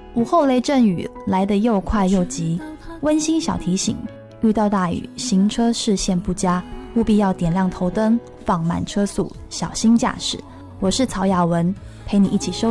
午后雷阵雨来得又快又急，温馨小提醒，遇到大雨行车视线不佳，务必要点亮头灯，放慢车速，小心驾驶。我是曹雅文，陪你一起收